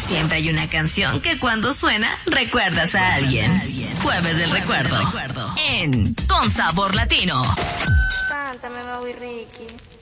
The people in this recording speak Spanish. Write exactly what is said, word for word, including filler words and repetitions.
Siempre hay una canción que cuando suena recuerdas a alguien. Jueves del Recuerdo. En Con Sabor Latino. Cántame, Bobby Ricky.